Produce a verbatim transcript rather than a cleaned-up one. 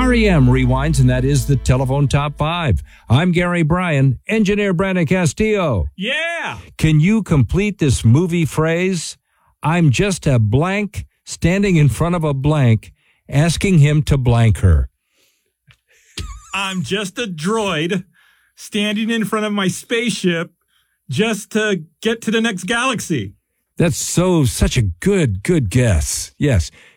R E M rewinds, and that is the Telephone Top five. I'm Gary Bryan, engineer Brandon Castillo. Yeah! Can you complete this movie phrase? I'm just a blank standing in front of a blank, asking him to blank her. I'm just a droid standing in front of my spaceship just to get to the next galaxy. That's so, such a good, good guess. Yes.